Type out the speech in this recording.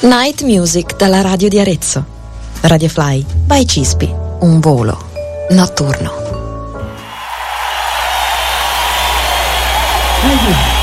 Night Music dalla radio di Arezzo. Radio Fly by Cispi, un volo notturno. Radio